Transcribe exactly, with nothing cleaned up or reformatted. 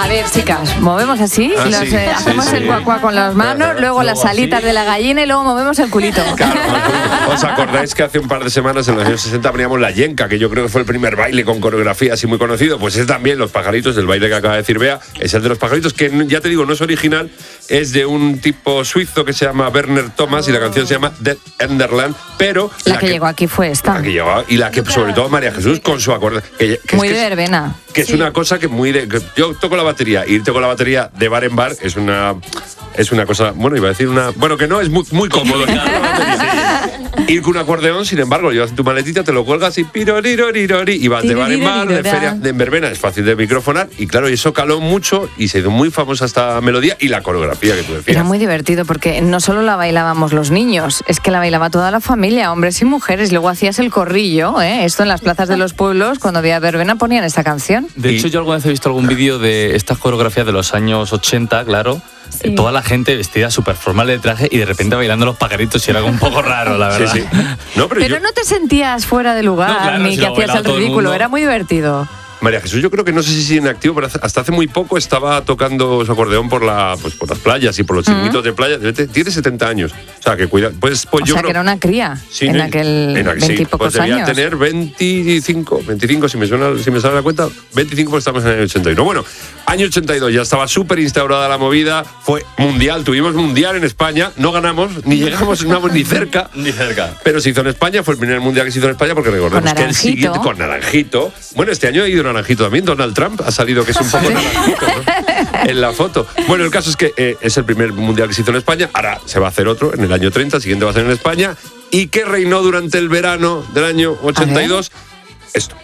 A ver, chicas, movemos así, Ah, los, sí, eh, sí, hacemos sí. el cuacuá con las manos, Ajá, luego las luego alitas así. de la gallina y luego movemos el culito. Claro, ¿os acordáis que hace un par de semanas, en los años sesenta, poníamos la yenca, que yo creo que fue el primer baile con coreografía así muy conocido? Pues es también Los Pajaritos, el baile que acaba de decir Bea, es el de Los Pajaritos, que ya te digo, no es original, es de un tipo suizo que se llama Werner Thomas y la canción se llama Dead Enderland, pero... La que llegó aquí fue esta. La que llegó, y la que sobre todo María Jesús con su acorde... Que, que Muy es de que es- verbena. que es Sí. una cosa que muy de, que yo toco la batería, irte con la batería de bar en bar es una es una cosa, bueno, iba a decir una, bueno, que no es muy, muy cómodo. Ir con un acordeón, sin embargo, lo llevas en tu maletita, te lo cuelgas y pirorirori y vas de bar en bar, de feria, de en verbena, es fácil de microfonar y claro, y eso caló mucho y se hizo muy famosa esta melodía y la coreografía que tú decías. Era muy divertido porque no solo la bailábamos los niños, es que la bailaba toda la familia, hombres y mujeres. Luego hacías el corrillo, ¿eh? Esto en las plazas de los pueblos, cuando había verbena ponían esta canción. De hecho, yo alguna vez he visto algún vídeo de estas coreografías de los años ochenta, claro. Sí. eh, Toda la gente vestida súper formal de traje y de repente bailando Los Pajaritos y era algo un poco raro, la verdad. Sí, sí. No, pero, Pero yo, no te sentías fuera de lugar No, claro, ni si que lo hacías bailaba el todo el ridículo, mundo. era muy divertido. María Jesús, yo creo que no sé si sigue en activo, pero hace- hasta hace muy poco estaba tocando su acordeón por la pues por las playas y por los chiringuitos de playa. Tiene setenta años. O sea, que cuida. Pues, pues O yo sea, creo, que era una cría Sí, en ¿no? aquel En aquel- sí, veintipocos pues debía años. tener veinticinco, veinticinco, si me suena, si me sale la cuenta, veinticinco, porque estamos en el año ochenta y uno. Bueno, año ochenta y dos, ya estaba súper instaurada la movida, fue mundial, tuvimos mundial en España, no ganamos, ni llegamos, no, ni cerca, Ni cerca. pero se hizo en España, fue el primer mundial que se hizo en España, porque recordemos Con que el Naranjito. siguiente, con Naranjito, bueno, este año ha ido Naranjito también, Donald Trump ha salido que es un poco Naranjito, ¿no? En la foto. Bueno, el caso es que eh, es el primer mundial que se hizo en España, ahora se va a hacer otro en el año treinta, el siguiente va a ser en España, y que reinó durante el verano del año ochenta y dos, esto.